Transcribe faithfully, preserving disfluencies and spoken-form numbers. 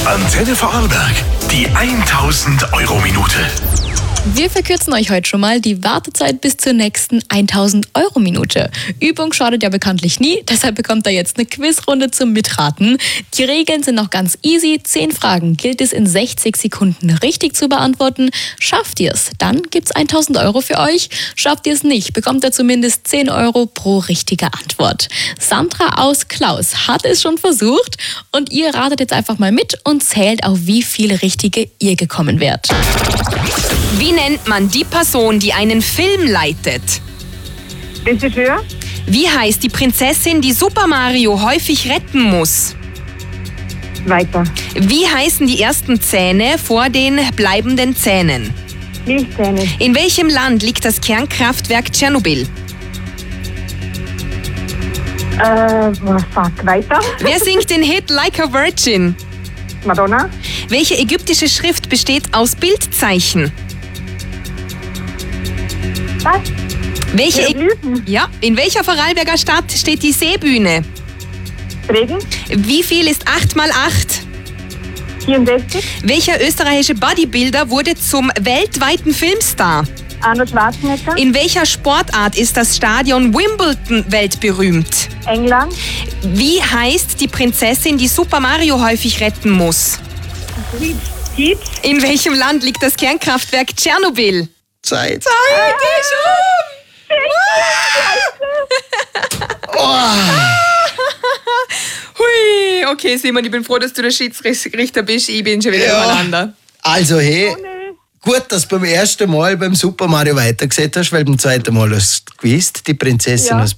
Antenne Vorarlberg, die tausend Euro Minute. Wir verkürzen euch heute schon mal die Wartezeit bis zur nächsten tausend Euro Minute. Übung schadet ja bekanntlich nie, deshalb bekommt ihr jetzt eine Quizrunde zum Mitraten. Die Regeln sind noch ganz easy. Zehn Fragen gilt es in sechzig Sekunden richtig zu beantworten. Schafft ihr es, dann gibt's tausend Euro für euch. Schafft ihr es nicht, bekommt ihr zumindest zehn Euro pro richtige Antwort. Sandra aus Klaus hat es schon versucht und ihr ratet jetzt einfach mal mit und zählt, auf wie viele richtige ihr gekommen wärt. Wie nennt man die Person, die einen Film leitet? Regisseur, Wie heißt die Prinzessin, die Super Mario häufig retten muss? weiter. Wie heißen die ersten Zähne vor den bleibenden Zähnen? Milchzähne, In welchem Land liegt das Kernkraftwerk Tschernobyl? äh, oh, fuck, weiter. Wer singt den Hit Like a Virgin? Madonna, Welche ägyptische Schrift besteht aus Bildzeichen? was? Welche Ä- Hieroglyphen, ja, in welcher Vorarlberger Stadt steht die Seebühne? Regen, Wie viel ist acht mal acht? vierundsechzig, Welcher österreichische Bodybuilder wurde zum weltweiten Filmstar? Arnold Schwarzenegger, In welcher Sportart ist das Stadion Wimbledon weltberühmt? England, Wie heißt die Prinzessin, die Super Mario häufig retten muss? Peach, In welchem Land liegt das Kernkraftwerk Tschernobyl? Zeit. Hui, okay Simon, ich bin froh, dass du der Schiedsrichter bist. Ich bin schon wieder Ja. übereinander. Also, hey, nee. gut, dass du beim ersten Mal beim Super Mario weitergesehen hast, weil beim zweiten Mal hast du gewusst, die Prinzessin Ja. hast